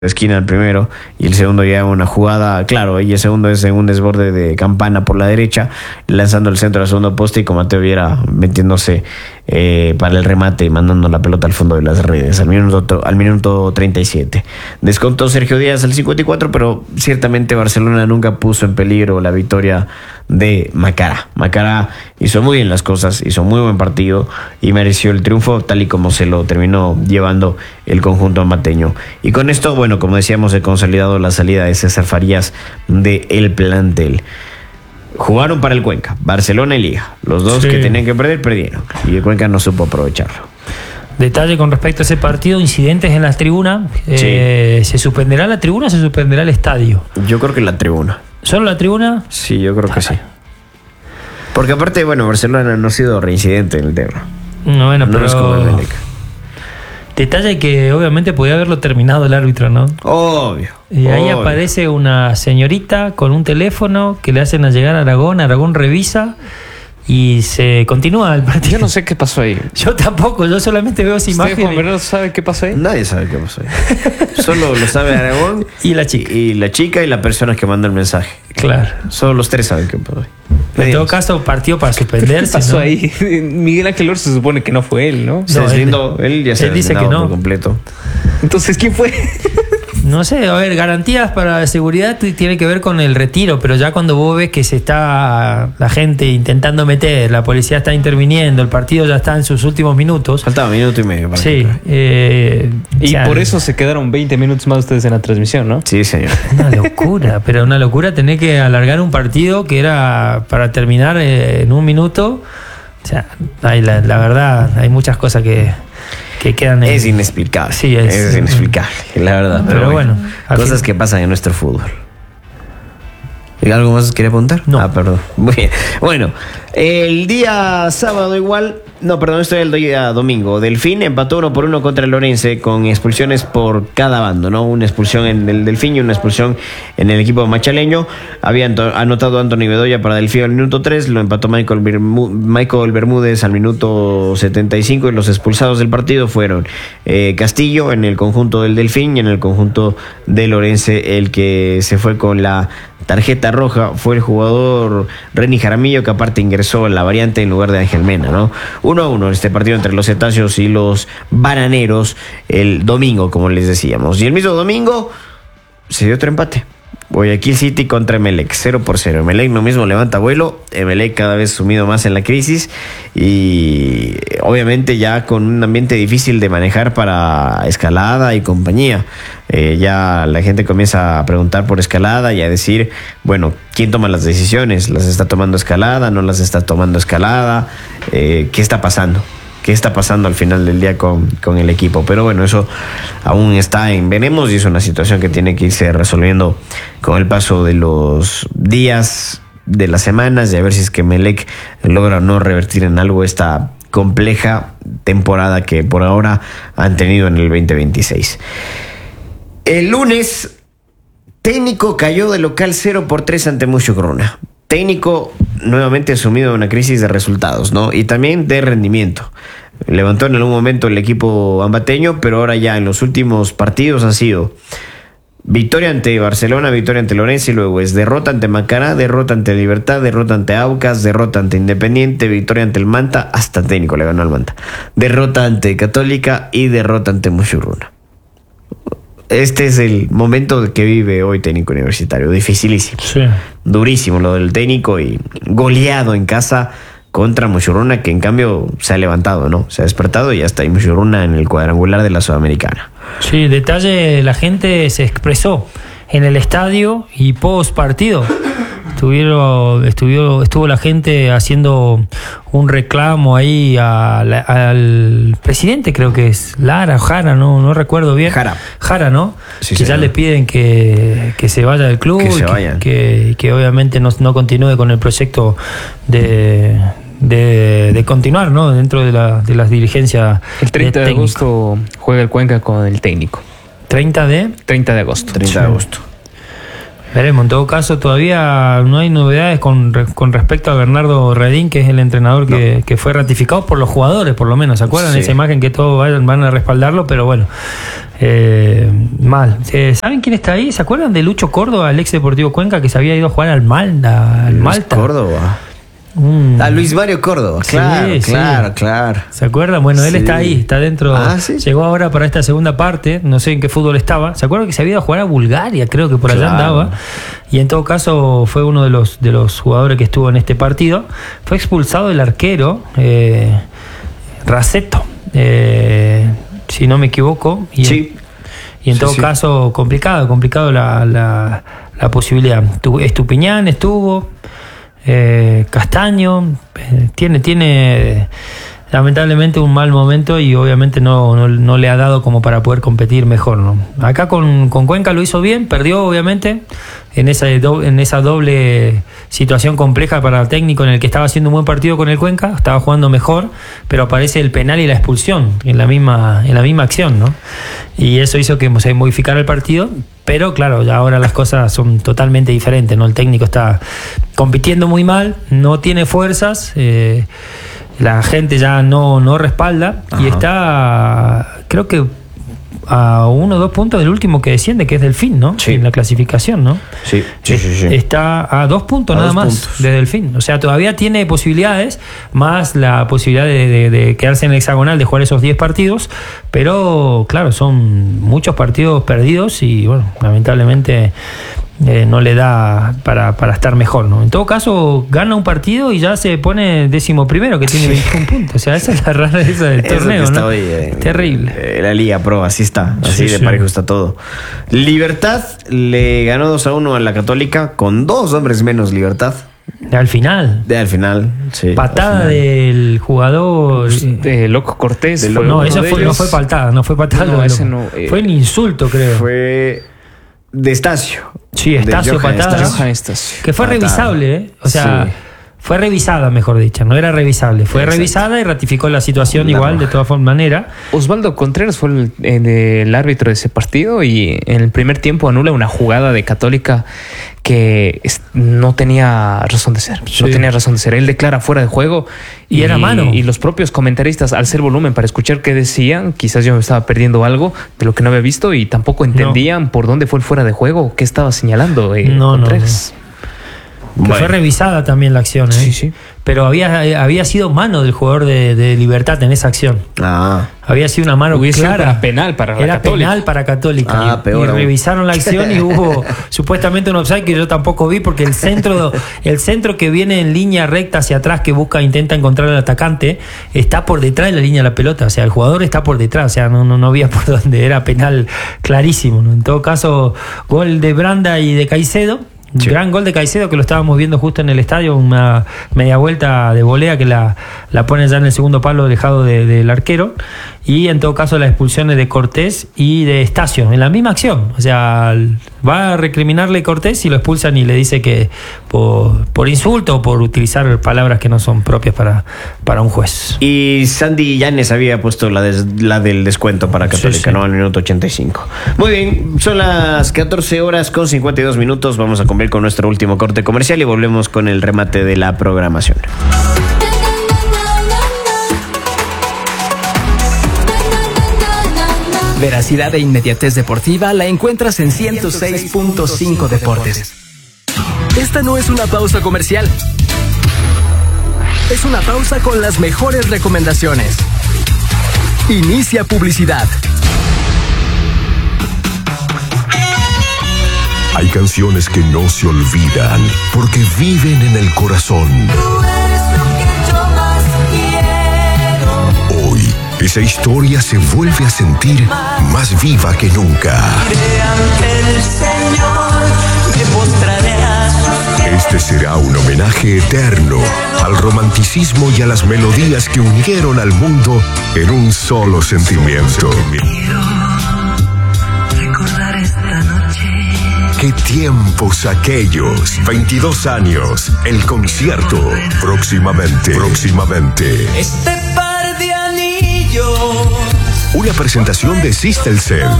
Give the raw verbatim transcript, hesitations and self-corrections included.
esquina el primero y el segundo ya una jugada, claro, y el segundo es en un desborde de Campana por la derecha, lanzando el centro al segundo poste y con Mateo Viera metiéndose eh, para el remate y mandando la pelota al fondo de las redes al minuto, al minuto treinta y siete. Descontó Sergio Díaz al cincuenta y cuatro, pero ciertamente Barcelona nunca puso en peligro la victoria de Macará. Macará hizo muy bien las cosas, hizo muy buen partido y mereció el triunfo tal y como se lo terminó llevando el conjunto ambateño. Y con esto, bueno, como decíamos, he consolidado la salida de César Farías del plantel. Jugaron para el Cuenca, Barcelona y Liga. Los dos sí. que tenían que perder, perdieron. Y el Cuenca no supo aprovecharlo. Detalle con respecto a ese partido, incidentes en la tribuna. Sí. Eh, ¿Se suspenderá la tribuna o se suspenderá el estadio? Yo creo que la tribuna. ¿Solo la tribuna? Sí, yo creo que ah, sí. Porque aparte, bueno, Barcelona no ha sido reincidente en el tema. No, bueno, no pero... es como el Melec. Detalle que obviamente podía haberlo terminado el árbitro, ¿no? Obvio. Y ahí obvio. aparece una señorita con un teléfono que le hacen a llegar a Aragón. Aragón revisa y se continúa el partido. Yo no sé qué pasó ahí. Yo tampoco, yo solamente veo esa imagen. ¿Usted, Juan Bernardo, sabe qué pasó ahí? Nadie sabe qué pasó ahí. Solo lo sabe Aragón y la chica. Y, y la chica y la persona que manda el mensaje. Claro. Solo los tres saben qué pasó ahí. En todo caso, partió para suspenderse. ¿Qué pasó, ¿no? ahí? Miguel Ángel Lor se supone que no fue él, ¿no? Se no, deslindó, él, él ya se él dice que no por completo. Entonces, ¿quién fue? No sé, a ver, garantías para seguridad tiene que ver con el retiro, pero ya cuando vos ves que se está la gente intentando meter, la policía está interviniendo, el partido ya está en sus últimos minutos. Faltaba un minuto y medio para Sí. Eh, y ya, por eso se quedaron veinte minutos más ustedes en la transmisión, ¿no? Sí, señor. Una locura, pero una locura tener que alargar un partido que era para terminar eh, en un minuto. O sea, hay la, la verdad, hay muchas cosas que... que quedan en... Es inexplicable. Sí, es, es inexplicable, la verdad. Pero, pero bueno, bueno cosas fin... que pasan en nuestro fútbol. ¿Algo más quería apuntar? No. Ah, perdón. Muy bien. Bueno, el día sábado igual, no, perdón, esto es el día domingo. Delfín empató uno por uno contra el Lorense con expulsiones por cada bando, ¿no? Una expulsión en el Delfín y una expulsión en el equipo machaleño. Había anotado Anthony Bedoya para Delfín al minuto tres, lo empató Michael, Bermú Michael Bermúdez al minuto setenta y cinco y los expulsados del partido fueron eh, Castillo en el conjunto del Delfín y en el conjunto de Lorense. El que se fue con la tarjeta roja fue el jugador Reni Jaramillo, que aparte ingresó en la variante en lugar de Ángel Mena, ¿no? Uno a uno este partido entre los cetáceos y los bananeros el domingo, como les decíamos. Y el mismo domingo se dio otro empate. Guayaquil City contra Emelec, cero por cero. Emelec no mismo levanta vuelo, Emelec cada vez sumido más en la crisis y obviamente ya con un ambiente difícil de manejar para Escalada y compañía. Eh, ya la gente comienza a preguntar por Escalada y a decir, bueno, ¿quién toma las decisiones? ¿Las está tomando Escalada? ¿No las está tomando Escalada? Eh, ¿Qué está pasando? ¿Qué está pasando al final del día con, con el equipo? Pero bueno, eso aún está en veremos y es una situación que tiene que irse resolviendo con el paso de los días, de las semanas, y a ver si es que Emelec logra no revertir en algo esta compleja temporada que por ahora han tenido en el veinte veintiséis. El lunes, Técnico cayó de local cero por tres ante Mushogruna. Técnico nuevamente sumido en una crisis de resultados, ¿no? Y también de rendimiento. Levantó en algún momento el equipo ambateño, pero ahora ya en los últimos partidos ha sido victoria ante Barcelona, victoria ante Lorenzo y luego es derrota ante Macará, derrota ante Libertad, derrota ante Aucas, derrota ante Independiente, victoria ante el Manta, hasta Técnico le ganó al Manta. Derrota ante Católica y derrota ante Mushurruna. Este es el momento que vive hoy Técnico Universitario, dificilísimo, sí. Durísimo lo del Técnico y goleado en casa contra Mushurruna, que en cambio se ha levantado, ¿no? Se ha despertado y ya está ahí Mushurruna en el cuadrangular de la Sudamericana. Sí, detalle, la gente se expresó en el estadio y post partido. Estuvieron, estuvo, estuvo la gente haciendo un reclamo ahí a la, al presidente, creo que es Lara o Jara, no, no recuerdo bien. Jara. Jara, ¿no? Sí, que señor. Ya le piden que, que se vaya del club, que, se que, vayan. que, que obviamente no, no continúe con el proyecto de, de, de continuar, ¿no? Dentro de, la, de las dirigencias. El treinta de, de agosto juega el Cuenca con el Técnico. ¿treinta de? treinta de agosto. treinta de agosto. Veremos, en todo caso todavía no hay novedades con, con respecto a Bernardo Redín, que es el entrenador que, no. que fue ratificado por los jugadores, por lo menos. ¿Se acuerdan? Sí. Esa imagen que todos vayan, van a respaldarlo, pero bueno, Eh, mal. Eh, ¿Saben quién está ahí? ¿Se acuerdan de Lucho Córdoba, el ex Deportivo Cuenca, que se había ido a jugar al Malta? Al Luis Malta. Córdoba. Mm. A Luis Mario Córdoba, claro, Sí, claro, sí. claro. ¿Se acuerdan? Bueno, él Sí. está ahí, está dentro. Ah, ¿sí? Llegó ahora para esta segunda parte, no sé en qué fútbol estaba. ¿Se acuerdan que se había ido a jugar a Bulgaria? Creo que por allá Claro. andaba. Y en todo caso fue uno de los, de los jugadores que estuvo en este partido. Fue expulsado el arquero, eh, Raceto, eh, si no me equivoco. Y Sí. Y en Sí, todo sí. caso, complicado, complicado la, la, la posibilidad. Tu- Estupiñán estuvo, eh, Castaño, eh, tiene, tiene lamentablemente un mal momento y obviamente no, no, no le ha dado como para poder competir mejor, ¿no? Acá con, con Cuenca lo hizo bien, perdió obviamente en esa, do- en esa doble situación compleja para el técnico en el que estaba haciendo un buen partido con el Cuenca, estaba jugando mejor, pero aparece el penal y la expulsión en la misma, en la misma acción, ¿no? Y eso hizo que se modificara el partido, pero claro, ya ahora las cosas son totalmente diferentes, ¿no? El técnico está compitiendo muy mal, no tiene fuerzas, eh, la gente ya no, no respalda. Ajá. Y está, creo que a uno o dos puntos del último que desciende, que es Delfín, ¿no? Sí. En la clasificación, ¿no? Sí, sí, sí, sí. Está a dos puntos a nada dos más puntos. de Delfín. O sea, todavía tiene posibilidades, más la posibilidad de, de, de quedarse en el hexagonal, de jugar esos diez partidos. Pero, claro, son muchos partidos perdidos y, bueno, lamentablemente eh, no le da para, para estar mejor, ¿no? En todo caso, gana un partido y ya se pone décimo primero, que tiene veintiún puntos. O sea, esa es la rareza del Eso torneo, que está ¿no? hoy, eh, Terrible. eh, la Liga Pro, así está. Así Sí, de sí. parejo está todo. Libertad le ganó dos a uno a la Católica, con dos hombres menos Libertad. Al final. De al final, sí. Patada al final. del jugador. Eh, Loco Cortés. De fue No, uno eso de fue, no ellos. fue patada, no fue patada. No, lo- ese no, eh. Fue un insulto, creo. Fue de Estacio. Sí, De Estacio, Johan patada. Estacio. Johan Estacio. Que fue Patada. revisable, ¿eh? O sea, Sí. fue revisada, mejor dicho. No era revisable. Fue Exacto. revisada y ratificó la situación La igual, roja. de todas formas, manera. Osvaldo Contreras fue el, el- el árbitro de ese partido y en el primer tiempo anula una jugada de Católica que es- no tenía razón de ser. Sí. No tenía razón de ser. Él declara fuera de juego Y era mano. Y los propios comentaristas, al hacer volumen para escuchar qué decían, quizás yo me estaba perdiendo algo de lo que no había visto y tampoco entendían por dónde fue el fuera de juego, qué estaba señalando eh, No, no, Contreras. Que Bueno. fue revisada también la acción, ¿eh? Sí, sí. Pero había, eh, había sido mano del jugador de, de Libertad en esa acción. Ah. Había sido una mano Hubiese sido clara. para penal para la Era Católica. penal para Católica. Ah, y, peor y aún. revisaron la acción y hubo supuestamente un offside que yo tampoco vi porque el centro, el centro que viene en línea recta hacia atrás que busca, intenta encontrar al atacante, está por detrás de la línea de la pelota. O sea, el jugador está por detrás. O sea, no, no, no había por dónde. Era penal clarísimo, ¿no? En todo caso, gol de Branda y de Caicedo. Sí. Gran gol de Caicedo que lo estábamos viendo justo en el estadio, una media vuelta de volea que la, la pone ya en el segundo palo dejado de- del arquero. Y en todo caso las expulsiones de Cortés y de Estacio en la misma acción. O sea, va a recriminarle Cortés y lo expulsan y le dice que por, por insulto o por utilizar palabras que no son propias para, para un juez. Y Sandy Llanes había puesto la, des- la del descuento para Católica, Sí, sí. ¿no? Al minuto ochenta y cinco. Muy bien, son las catorce horas con cincuenta y dos minutos. Vamos a comer con nuestro último corte comercial y volvemos con el remate de la programación. Veracidad e inmediatez deportiva la encuentras en ciento seis punto cinco Deportes. Esta no es una pausa comercial. Es una pausa con las mejores recomendaciones. Inicia publicidad. Hay canciones que no se olvidan porque viven en el corazón. Hoy, esa historia se vuelve a sentir más viva que nunca. Este será un homenaje eterno al romanticismo y a las melodías que unieron al mundo en un solo sentimiento. ¡Qué tiempos aquellos! veintidós años, el concierto. Próximamente, próximamente. Este par de anillos. Una presentación de Sistelcel,